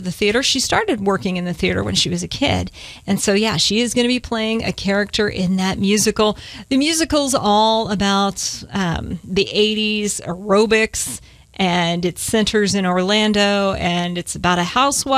the theater. She started working in the theater when she was a kid. And so, yeah, she is going to be playing a character in that musical. The musical's all about the 80s aerobics, and it centers in Orlando, and it's about a housewife